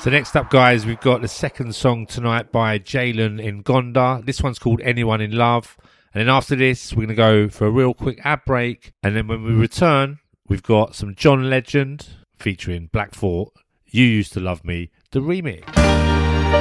So next up, guys, we've got the second song tonight by Jalen Ngonda. This one's called Anyone in Love. And then after this, we're going to go for a real quick ad break. And then when we return, we've got some John Legend featuring Black Thought, You Used to Love Me, the remix.